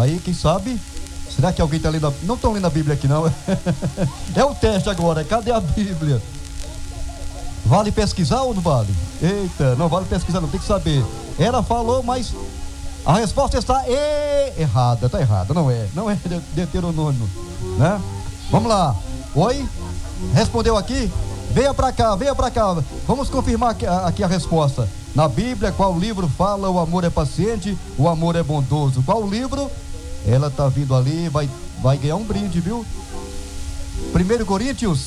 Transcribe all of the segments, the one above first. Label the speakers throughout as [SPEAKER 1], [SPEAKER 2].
[SPEAKER 1] Aí, quem sabe? Será que alguém está lendo? Não estão lendo a Bíblia aqui, não? É o teste agora. Cadê a Bíblia? Vale pesquisar ou não vale? Eita, não vale pesquisar, não. Tem que saber. Ela falou, mas a resposta está errada. Está errada. Não é Deuteronômio, né? Vamos lá. Oi? Respondeu aqui? Venha pra cá. Vamos confirmar aqui a resposta. Na Bíblia, qual livro fala o amor é paciente, o amor é bondoso? Qual livro? Ela tá vindo ali, vai ganhar um brinde, viu? 1 Coríntios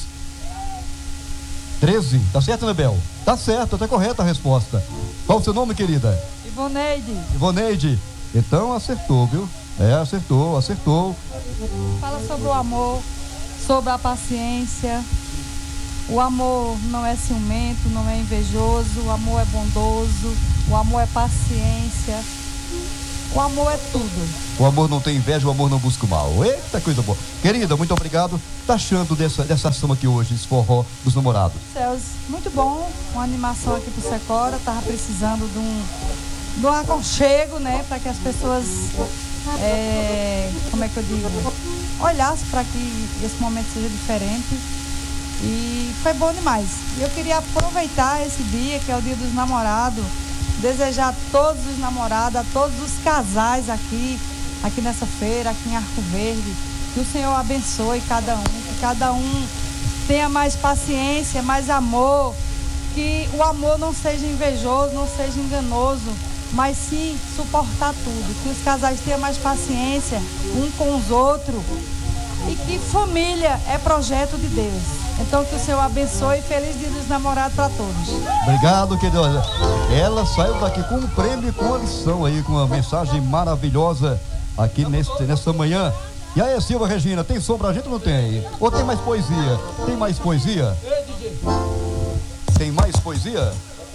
[SPEAKER 1] 13, tá certo, Nebel? Tá certo, tá correta a resposta. Qual o seu nome, querida? Ivoneide. Então acertou, viu? Acertou.
[SPEAKER 2] Fala sobre o amor, sobre a paciência. O amor não é ciumento, não é invejoso, o amor é bondoso, o amor é paciência, o amor é tudo.
[SPEAKER 1] O amor não tem inveja, o amor não busca o mal. Eita, coisa boa. Querida, muito obrigado. Tá achando dessa ação aqui hoje, esse forró dos namorados?
[SPEAKER 2] Céus, muito bom, uma animação aqui pro Secora, tava precisando de um aconchego, né, para que as pessoas, como é que eu digo, olhassem para que esse momento seja diferente. E foi bom demais. E eu queria aproveitar esse dia, que é o Dia dos Namorados, desejar a todos os namorados, a todos os casais aqui nessa feira, aqui em Arco Verde, que o Senhor abençoe cada um, que cada um tenha mais paciência, mais amor, que o amor não seja invejoso, não seja enganoso, mas sim suportar tudo, que os casais tenham mais paciência um com os outros, e que família é projeto de Deus. Então que o Senhor abençoe e feliz Dia dos Namorados para todos.
[SPEAKER 1] Obrigado, querida. Ela saiu daqui com um prêmio e com uma lição aí, com uma mensagem maravilhosa aqui nessa manhã. E aí, Silva Regina, tem som pra gente ou não tem? Ou tem mais poesia? Tem mais poesia? Tem mais poesia?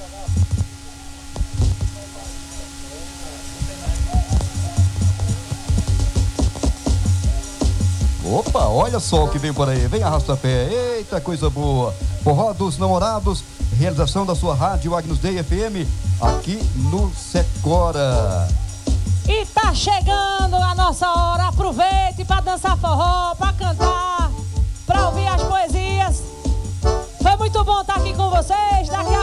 [SPEAKER 1] Opa, olha só o que vem por aí. Vem arrasta-pé. Eita, coisa boa. Forró dos Namorados, realização da sua rádio Agnus Dei FM, aqui no Secora.
[SPEAKER 3] E tá chegando a nossa hora. Aproveite para dançar forró,